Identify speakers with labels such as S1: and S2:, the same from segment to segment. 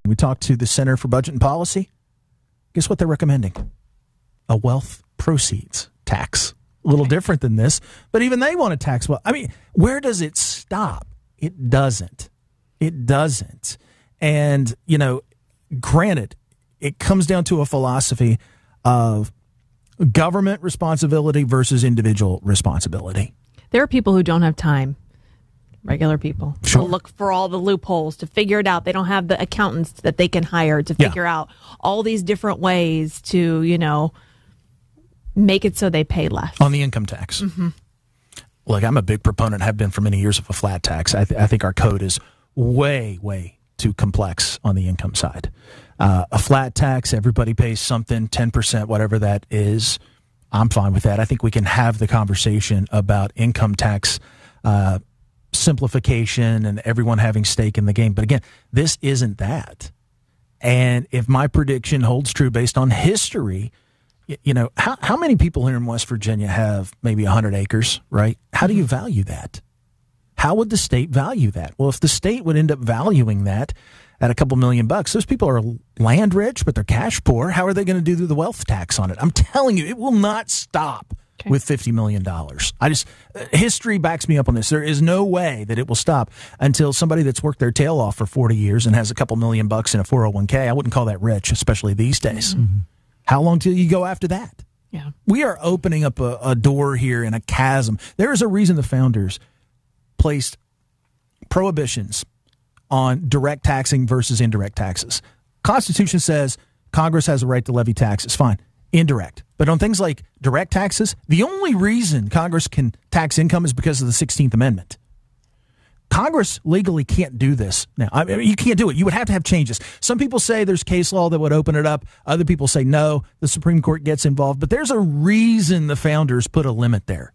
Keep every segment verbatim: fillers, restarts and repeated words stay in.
S1: We talked to the Center for Budget and Policy. Guess what they're recommending? A wealth proceeds tax. A little different than this, but even they want to tax well. I mean, where does it stop? It doesn't. It doesn't. And, you know, granted, it comes down to a philosophy of government responsibility versus individual responsibility.
S2: There are people who don't have time, regular people,
S1: sure.
S2: to look for all the loopholes, to figure it out. They don't have the accountants that they can hire to figure yeah. out all these different ways to, you know, make it so they pay less.
S1: On the income tax.
S2: Mm-hmm.
S1: Look, I'm a big proponent, have been for many years, of a flat tax. I, th- I think our code is way, way too complex on the income side. Uh, a flat tax, everybody pays something, ten percent, whatever that is. I'm fine with that. I think we can have the conversation about income tax uh, simplification and everyone having stake in the game. But again, this isn't that. And if my prediction holds true based on history, you, you know, how, how many people here in West Virginia have maybe one hundred acres, right? How do you value that? How would the state value that? Well, if the state would end up valuing that at a couple million bucks, those people are land rich, but they're cash poor. How are they going to do the wealth tax on it? I'm telling you, it will not stop okay. with fifty million dollars. I just, history backs me up on this. There is no way that it will stop until somebody that's worked their tail off for forty years and has a couple million bucks in a four oh one k. I wouldn't call that rich, especially these days. Mm-hmm. How long till you go after that?
S2: Yeah,
S1: we are opening up a, a door here in a chasm. There is a reason the founders placed prohibitions on direct taxing versus indirect taxes. Constitution says Congress has a right to levy taxes. Fine. Indirect. But on things like direct taxes, the only reason Congress can tax income is because of the sixteenth Amendment. Congress legally can't do this now. I mean, you can't do it. You would have to have changes. Some people say there's case law that would open it up. Other people say no, the Supreme Court gets involved. But there's a reason the founders put a limit there.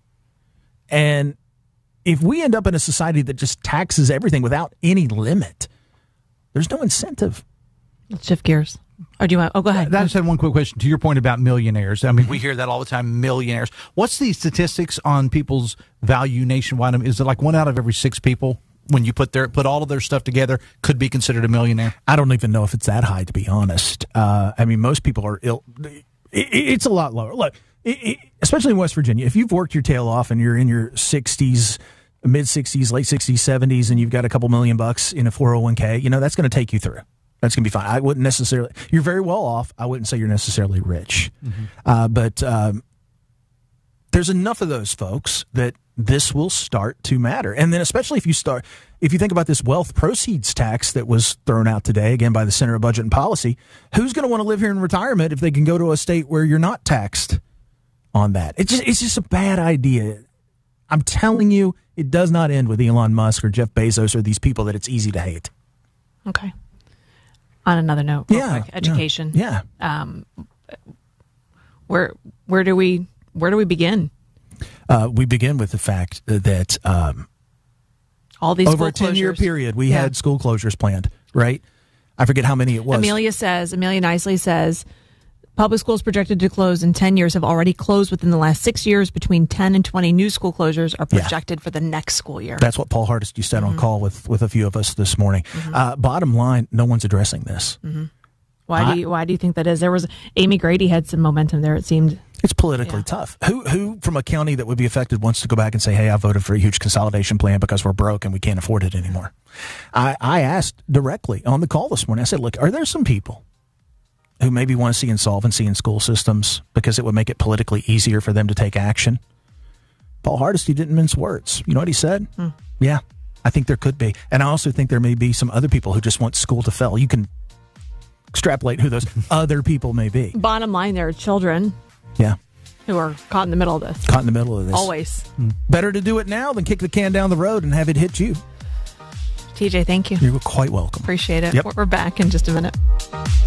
S1: And if we end up in a society that just taxes everything without any limit, there's no incentive.
S2: Let's shift gears. Or do you want? Oh, go ahead.
S3: I just had one quick question to your point about millionaires. I mean, we hear that all the time. Millionaires. What's the statistics on people's value nationwide? Is it like one out of every six people, when you put their put all of their stuff together, could be considered a millionaire?
S1: I don't even know if it's that high, to be honest. Uh, I mean, most people are ill. It, it's a lot lower. Look. It, it, especially in West Virginia, if you've worked your tail off and you're in your sixties, mid-sixties, late sixties, seventies, and you've got a couple million bucks in a four oh one k, you know, that's going to take you through. That's going to be fine. I wouldn't necessarily – you're very well off. I wouldn't say you're necessarily rich. Mm-hmm. Uh, but um, there's enough of those folks that this will start to matter. And then especially if you start – if you think about this wealth proceeds tax that was thrown out today, again, by the Center of Budget and Policy, who's going to want to live here in retirement if they can go to a state where you're not taxed on that? It's just, it's just a bad idea. I'm telling you, it does not end with Elon Musk or Jeff Bezos or these people that it's easy to hate.
S2: Okay. On another note, real
S1: yeah,
S2: quick, education.
S1: Yeah.
S2: Um, where where do we where do we begin?
S1: Uh, we begin with the fact that um,
S2: all these
S1: over
S2: school
S1: a ten-year
S2: closures.
S1: period, we
S2: yeah.
S1: had school closures planned, right? I forget how many it was.
S2: Amelia says, Amelia Nicely says, public schools projected to close in ten years have already closed within the last six years. Between ten and twenty new school closures are projected yeah. for the next school year.
S1: That's what Paul Hardesty said mm-hmm. on call with, with a few of us this morning. Mm-hmm. Uh, bottom line, no one's addressing this.
S2: Mm-hmm. Why I, do you Why do you think that is? There was Amy Grady had some momentum there. It seemed
S1: it's politically yeah. tough. Who who from a county that would be affected wants to go back and say, "Hey, I voted for a huge consolidation plan because we're broke and we can't afford it anymore." I, I asked directly on the call this morning. I said, "Look, are there some people who maybe want to see insolvency in school systems because it would make it politically easier for them to take action?" Paul Hardesty didn't mince words. You know what he said? Hmm. Yeah, I think there could be. And I also think there may be some other people who just want school to fail. You can extrapolate who those other people may be.
S2: Bottom line, there are children
S1: yeah.
S2: who are caught in the middle of this.
S1: Caught in the middle of this.
S2: Always.
S1: Hmm. Better to do it now than kick the can down the road and have it hit you.
S2: T J, thank you.
S1: You're quite welcome.
S2: Appreciate it.
S1: Yep.
S2: We're back in just a minute.